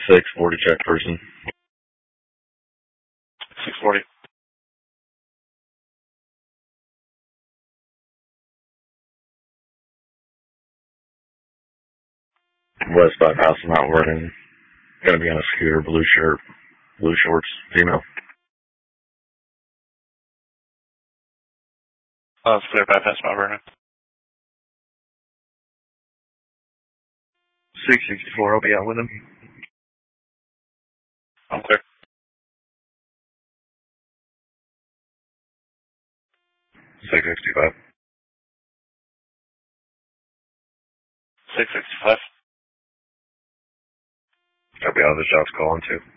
640 check person. 640. West bypass not working. Gonna be on a scooter, blue shirt, blue shorts, female. It's clear bypass Mount Vernon. 664, I'll be out with him. I'm clear. 665. 665. I'll be out of the shots calling too.